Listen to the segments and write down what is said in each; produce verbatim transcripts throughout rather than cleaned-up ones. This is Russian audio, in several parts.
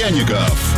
Пряников.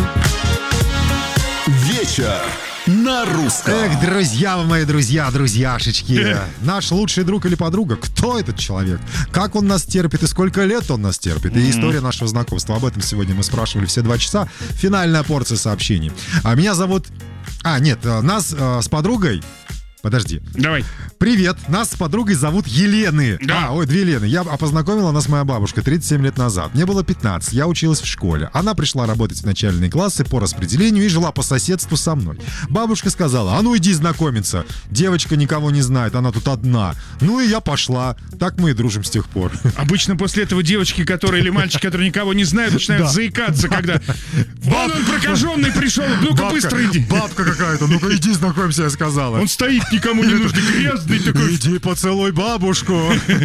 Вечер на русском. Эх, друзья вы мои, друзья, друзьяшечки. Наш лучший друг или подруга. Кто этот человек? Как он нас терпит и сколько лет он нас терпит? И история нашего знакомства. Об этом сегодня мы спрашивали все два часа. Финальная порция сообщений. А меня зовут... А, нет, нас э, с подругой... Подожди. Давай. Привет, нас с подругой зовут Елены. Да. А, ой, две Лены. Я а познакомила нас моя бабушка тридцать семь лет назад. Мне было пятнадцать, я училась в школе. Она пришла работать в начальные классы по распределению и жила по соседству со мной. Бабушка сказала: а ну иди знакомиться. Девочка никого не знает, она тут одна. Ну и я пошла. Так мы и дружим с тех пор. Обычно после этого девочки, которые или мальчики, которые никого не знают, начинают Да. заикаться, когда вон он прокаженный пришел, ну-ка быстро иди. Бабка какая-то, ну-ка иди знакомься, я сказала. Он стоит, никому не нужный, грязный такой. Иди поцелуй бабушку.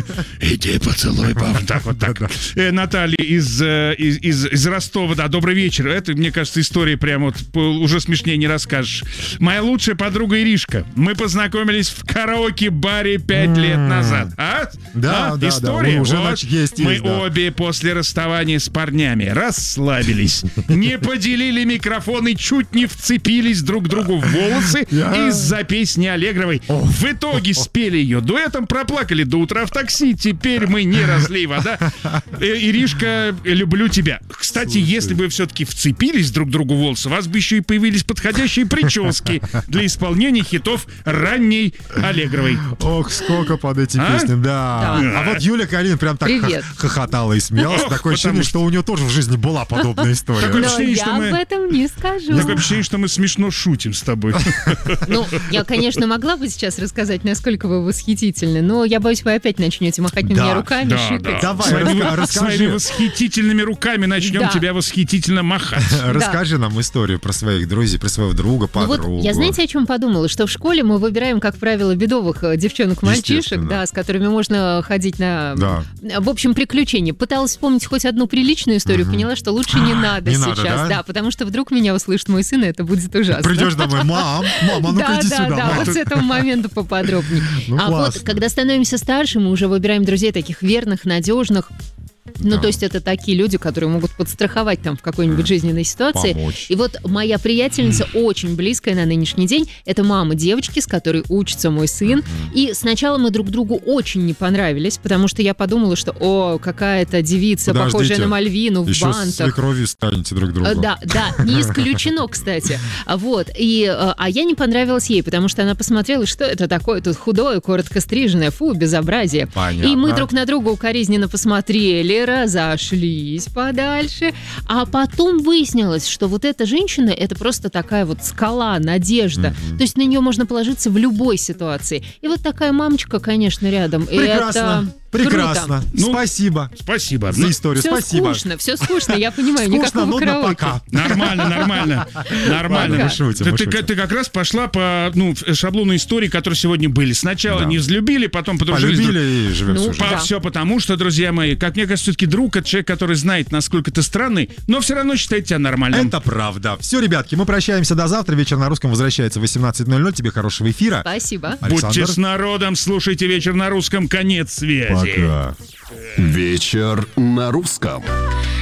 Иди поцелуй бабушку. Так вот так. Э, Наталья из, э, из, из, из Ростова, да, добрый вечер. Это, мне кажется, история прям вот по- уже смешнее не расскажешь. Моя лучшая подруга Иришка. Мы познакомились в караоке-баре пять лет назад. А? Да, А? да, История? да, уже Вот. нач- есть, Мы есть, да. обе после расставания с парнями расслабились, не поделили микрофон и чуть не вцепились друг другу в волосы Я- из-за песни Аллегровой. В итоге спели ее дуэтом, проплакали до утра в такси. Теперь мы не разлей вода. Э, Иришка, люблю тебя. Кстати, Слушай. если бы все-таки вцепились друг другу в волосы, у вас бы еще и появились подходящие прически для исполнения хитов ранней Аллегровой. Ох, сколько под эти А? песни, да. Да. А вот Юля Калин прям так Привет. хох- хохотала и смеялась. Ох, Такое ощущение, потому что у нее тоже в жизни была подобная история. Такое Но ощущение, я что мы- об этом не скажу. Такое ощущение, что мы смешно шутим с тобой. Ну, я, конечно, могла бы сейчас рассказать, насколько вы восхитительны, но я боюсь, вы опять начнете махать на Да, меня руками, Да, шикать. да. Давай, Своими, раска- расскажи. своими восхитительными руками начнем Да. тебя восхитительно махать. Расскажи нам историю про своих друзей, про своего друга, Ну подругу. вот, я знаете, о чем подумала? Что в школе мы выбираем, как правило, бедовых э, девчонок-мальчишек, Естественно. да, с которыми можно ходить на, Да. в общем, приключения. Пыталась вспомнить хоть одну приличную историю, поняла, что лучше не надо Не сейчас, надо, да? потому что вдруг меня услышит мой сын, и это будет ужасно. Придешь домой, мам, мама, ну-ка Да, иди да, сюда. да, мам. вот с этого момента поподробнее. Ну, а классно. вот, когда становимся старше, мы уже выбираем друзей таких верных, надежных. Ну, Да. то есть это такие люди, которые могут подстраховать там в какой-нибудь жизненной ситуации. Помочь. И вот моя приятельница, очень близкая на нынешний день, это мама девочки, с которой учится мой сын. И сначала мы друг другу очень не понравились, потому что я подумала, что, о, какая-то девица, Подождите. похожая на Мальвину в Еще с бантах. свекровью станете друг другу. Э, Да, да, не исключено, кстати. А Вот. И, э, а я не понравилась ей, потому что она посмотрела, что это такое тут худое, коротко стриженное, фу, безобразие. Понятно. И мы друг на друга укоризненно посмотрели, разошлись подальше. А потом выяснилось, что вот эта женщина — это просто такая вот скала, надежда. То есть на нее можно положиться в любой ситуации. И вот такая мамочка, конечно, рядом. И Прекрасно, это прекрасно. круто. Ну, Спасибо Спасибо. за историю, Все спасибо. скучно, все скучно, я понимаю, Скучно, никакого нудно, караоке. пока. Нормально, нормально. Нормально. Ладно, мы шутим, Ты, мы ты- шутим. ты как раз пошла по ну, шаблону историй, которые сегодня были. Сначала Да. не взлюбили, потом подружились. друг- Полюбили и живем Ну, всю жизнь. По- Да. Все потому, что, друзья мои, как мне кажется, все-таки друг — это человек, который знает, насколько ты странный, но все равно считает тебя нормальным. Это правда. Все, ребятки, мы прощаемся до завтра. Вечер на русском возвращается в восемнадцать ноль ноль. Тебе хорошего эфира. Спасибо. Будьте Александр. с народом, слушайте «Вечер на русском». Конец связи. Пока. Вечер на русском.